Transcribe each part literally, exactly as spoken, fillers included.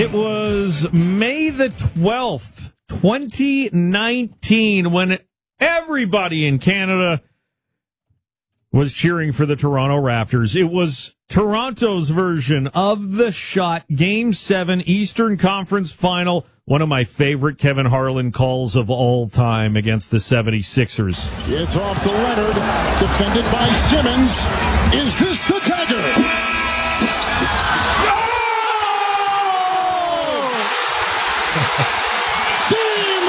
It was May the twelfth, twenty nineteen, when everybody in Canada was cheering for the Toronto Raptors. It was Toronto's version of the shot, Game seven, Eastern Conference Final, one of my favorite Kevin Harlan calls of all time against the seventy-sixers. It's off to Leonard, defended by Simmons. Is this the dagger? Game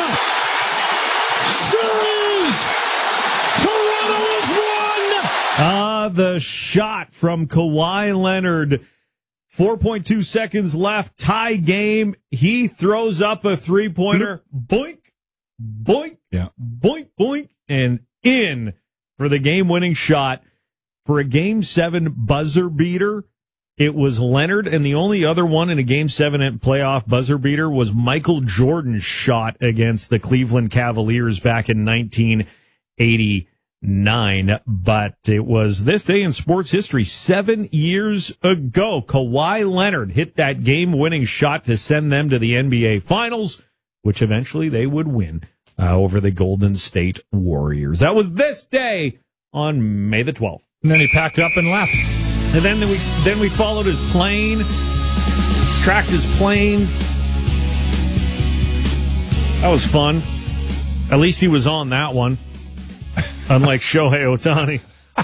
series. Toronto has won. Ah, the shot from Kawhi Leonard. four point two seconds left. Tie game. He throws up a three-pointer. Boink, boink, yeah, boink, boink, and in for the game-winning shot. For a Game seven buzzer beater, it was Leonard, and the only other one in a Game seven playoff buzzer beater was Michael Jordan's shot against the Cleveland Cavaliers back in nineteen eighty-nine. But it was this day in sports history, seven years ago. Kawhi Leonard hit that game-winning shot to send them to the N B A Finals, which eventually they would win uh, over the Golden State Warriors. That was this day on May the twelfth. And then he packed up and left. And then we then we followed his plane, tracked his plane. That was fun. At least he was on that one, unlike Shohei Ohtani.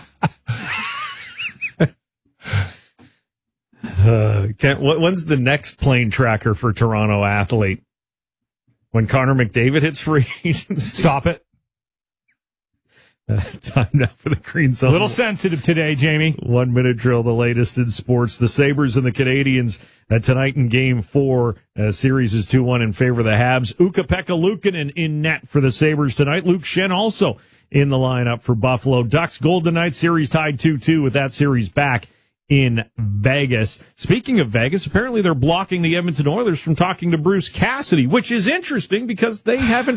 uh, can't, when's the next plane tracker for Toronto athlete? When Connor McDavid hits free agency? Stop it. Uh, time now for the Green Zone. A little sensitive today, Jamie. One minute drill, the latest in sports. The Sabres and the Canadiens uh, tonight in Game Four. Uh, series is two one in favor of the Habs. Ukko-Pekka Luukkonen in net for the Sabres tonight. Luke Schenn also in the lineup for Buffalo. Ducks Golden Knights series tied two two with that series back in Vegas. Speaking of Vegas, apparently they're blocking the Edmonton Oilers from talking to Bruce Cassidy, which is interesting because they haven't